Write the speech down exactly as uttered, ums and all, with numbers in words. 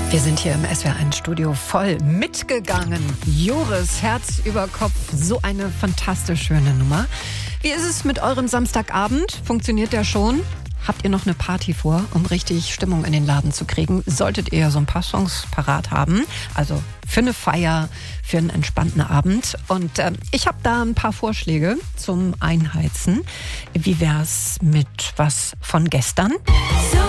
Wir sind hier im S W R eins Studio voll mitgegangen. Joris, Herz über Kopf, so eine fantastisch schöne Nummer. Wie ist es mit eurem Samstagabend? Funktioniert der schon? Habt ihr noch eine Party vor, um richtig Stimmung in den Laden zu kriegen? Solltet ihr so ein paar Songs parat haben. Also für eine Feier, für einen entspannten Abend. Und äh, ich habe da ein paar Vorschläge zum Einheizen. Wie wär's mit was von gestern?